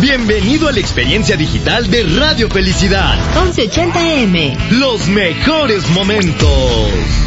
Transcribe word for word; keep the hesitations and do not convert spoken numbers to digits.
Bienvenido a la experiencia digital de Radio Felicidad. once ochenta eme. Los mejores momentos.